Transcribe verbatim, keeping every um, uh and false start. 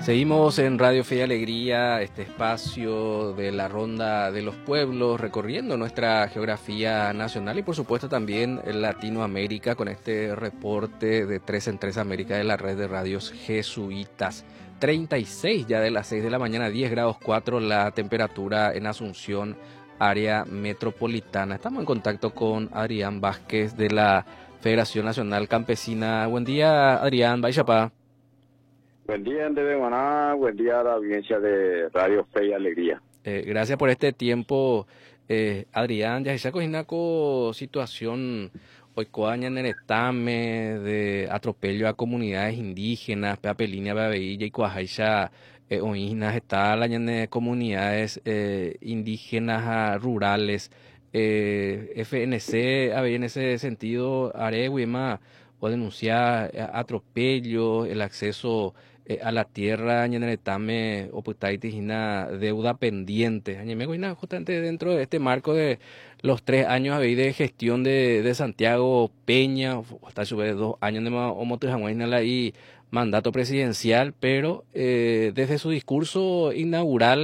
Seguimos en Radio Fe y Alegría, este espacio de la Ronda de los Pueblos, recorriendo nuestra geografía nacional y por supuesto también en Latinoamérica con este reporte de Tres en Tres América de la red de radios jesuitas. treinta y seis ya de las seis de la mañana, diez grados cuatro la temperatura en Asunción, área metropolitana. Estamos en contacto con Adrián Vázquez de la Federación Nacional Campesina. Buen día, Adrián. Baixapá. Buen día, Andrés Maná. Buen día a la audiencia de Radio Fe y Alegría. Eh, gracias por este tiempo, eh, Adrián. Ya se ha situación hoy coaña en el estame de atropello a comunidades indígenas, peapelínea, bebeilla y coajaisha, eh, oínas, está la de comunidades eh, indígenas ah, rurales. Eh, F N C, a ver, en ese sentido, haré, Wima, o denunciar eh, atropello, el acceso eh, a la tierra, ñaneretame, o una deuda pendiente. Añemego, justamente dentro de este marco de los tres años de gestión de, de Santiago Peña, hasta a su vez dos años de Omotejamuainala y mandato presidencial, pero eh, desde su discurso inaugural